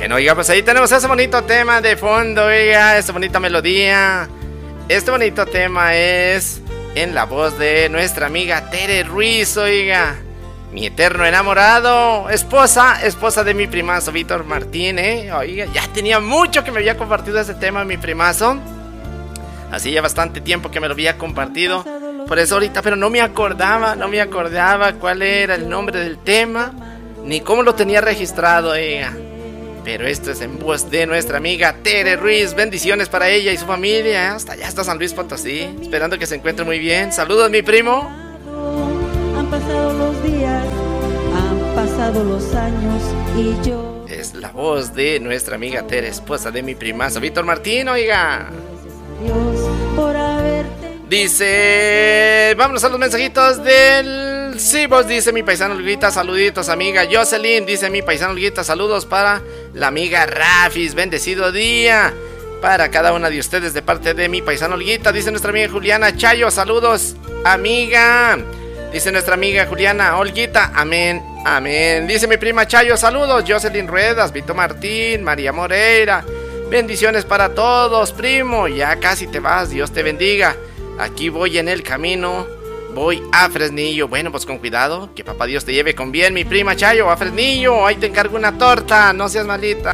Bueno, oiga, pues ahí tenemos ese bonito tema de fondo, oiga, esa bonita melodía. Este bonito tema es en la voz de nuestra amiga Tere Ruiz, oiga. Mi eterno enamorado, esposa de mi primazo Víctor Martín, oiga, ya tenía mucho que me había compartido ese tema mi primazo. Así ya bastante tiempo que me lo había compartido. Por eso ahorita, pero no me acordaba cuál era el nombre del tema, ni cómo lo tenía registrado, oiga. Pero esto es en voz de nuestra amiga Tere Ruiz. Bendiciones para ella y su familia, hasta allá hasta San Luis Potosí, esperando que se encuentre muy bien. Saludos mi primo. Han pasado los días, han pasado los años y yo... Es la voz de nuestra amiga Tere, esposa de mi primazo Víctor Martín, oiga. Dios por haberte... Dice, vámonos a los mensajitos del Cibos, dice mi paisano Olguita, saluditos amiga Jocelyn, dice mi paisano Olguita, saludos para la amiga Rafis, bendecido día para cada una de ustedes de parte de mi paisano Olguita, dice nuestra amiga Juliana Chayo, saludos amiga, dice nuestra amiga Juliana Olguita, amén, amén, dice mi prima Chayo, saludos, Jocelyn Ruedas, Vito Martín, María Moreira, bendiciones para todos, primo, ya casi te vas, Dios te bendiga. Aquí voy en el camino, voy a Fresnillo. Bueno, pues con cuidado, que papá Dios te lleve con bien, mi prima Chayo, a Fresnillo. Ahí te encargo una torta, no seas malita.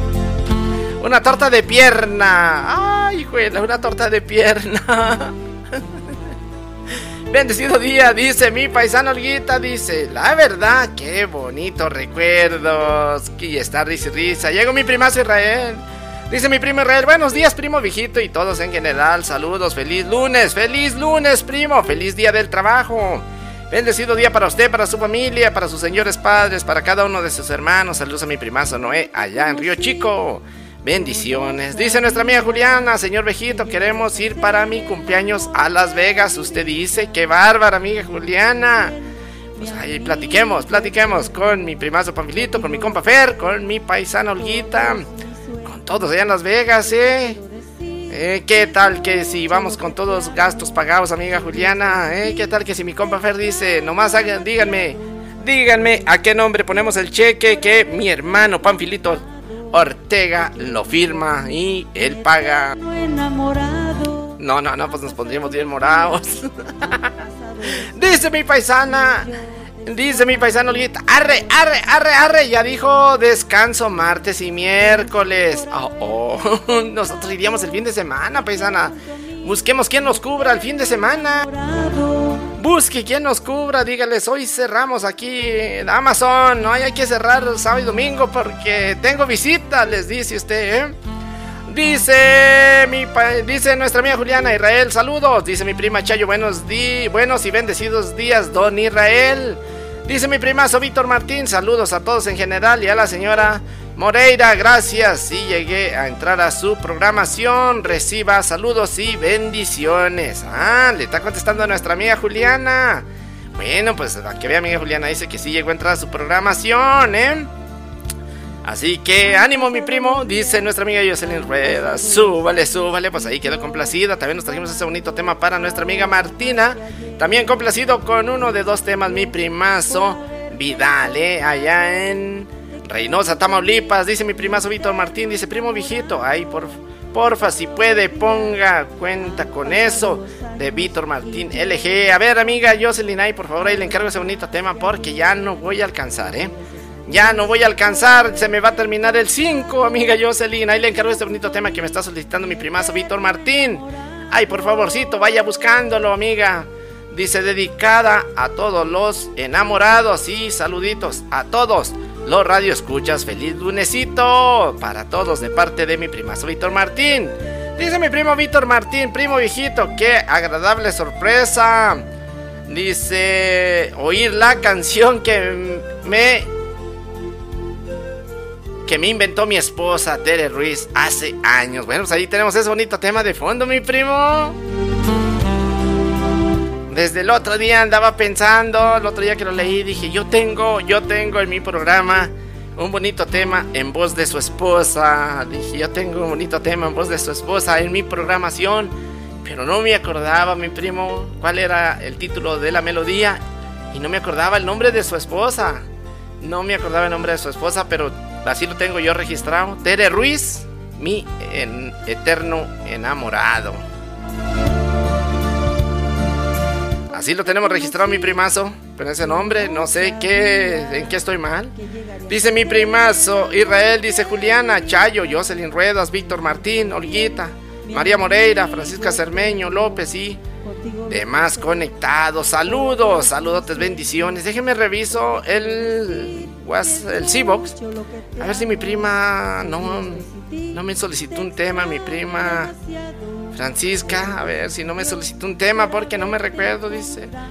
Una torta de pierna. Ay, juela, una torta de pierna. Bendecido día, dice mi paisano Olguita, dice, la verdad, qué bonitos recuerdos. Aquí está risa y risa. Llegó mi primazo Israel. Dice mi primo Israel, buenos días primo viejito y todos en general, saludos, feliz lunes primo, feliz día del trabajo, bendecido día para usted, para su familia, para sus señores padres, para cada uno de sus hermanos, saludos a mi primazo Noé, allá en Río Chico, bendiciones, dice nuestra amiga Juliana, señor viejito, queremos ir para mi cumpleaños a Las Vegas, usted dice, qué bárbara amiga Juliana, pues ahí platiquemos con mi primazo Pamfilito, con mi compa Fer, con mi paisana Olguita, todos allá en Las Vegas, ¿qué tal que si vamos con todos los gastos pagados, amiga Juliana? ¿Qué tal que si mi compa Fer dice, nomás hagan, díganme a qué nombre ponemos el cheque que mi hermano Panfilito Ortega lo firma y él paga? No, pues nos pondríamos bien morados. Dice mi paisano Olguita, arre, ya dijo descanso martes y miércoles. Nosotros iríamos el fin de semana, paisana. Busquemos quien nos cubra el fin de semana. Busque quien nos cubra, dígales, hoy cerramos aquí en Amazon, no hay que cerrar el sábado y domingo porque tengo visita, les dice usted, Dice nuestra amiga Juliana Israel, saludos. Dice mi prima Chayo, buenos y bendecidos días, don Israel. Dice mi primazo Víctor Martín, saludos a todos en general y a la señora Moreira, gracias. Sí llegué a entrar a su programación, reciba saludos y bendiciones. Le está contestando a nuestra amiga Juliana. Bueno, pues a que vea amiga Juliana, dice que sí llegó a entrar a su programación, Así que ánimo mi primo, dice nuestra amiga Jocelyn Ruedas, súbale, pues ahí quedó complacida. También nos trajimos ese bonito tema para nuestra amiga Martina, también complacido con uno de dos temas mi primazo Vidal, allá en Reynosa, Tamaulipas, dice mi primazo Víctor Martín, dice primo viejito, ay porfa si puede ponga cuenta con eso de Víctor Martín LG. A ver amiga Jocelyn, ay por favor ahí le encargo ese bonito tema porque ya no voy a alcanzar, Ya no voy a alcanzar, se me va a terminar el 5, amiga Jocelyn. Ahí le encargo este bonito tema que me está solicitando mi primazo Víctor Martín. Ay, por favorcito, vaya buscándolo, amiga. Dice, dedicada a todos los enamorados y saluditos a todos los radioescuchas. Feliz lunesito para todos de parte de mi primazo Víctor Martín. Dice mi primo Víctor Martín, primo viejito, qué agradable sorpresa. Dice, oír la canción que me inventó mi esposa Tere Ruiz hace años. Bueno, pues ahí tenemos ese bonito tema de fondo, mi primo. Desde el otro día andaba pensando, el otro día que lo leí, dije, yo tengo en mi programa un bonito tema en voz de su esposa. Dije, yo tengo un bonito tema en voz de su esposa en mi programación, pero no me acordaba, mi primo, cuál era el título de la melodía y no me acordaba el nombre de su esposa. No me acordaba el nombre de su esposa, pero Así lo tengo yo registrado. Tere Ruiz, mi eterno enamorado. Así lo tenemos registrado, mi primazo. Pero ese nombre, no sé en qué estoy mal. Dice mi primazo Israel, dice Juliana, Chayo, Jocelyn Ruedas, Víctor Martín, Olguita, María Moreira, Francisca Cermeño, López y demás conectados. Saludos, saludotes, bendiciones. Déjenme reviso el C-Box. A ver si mi prima no me solicitó un tema, mi prima Francisca. A ver si no me solicitó un tema porque no me recuerdo, dice.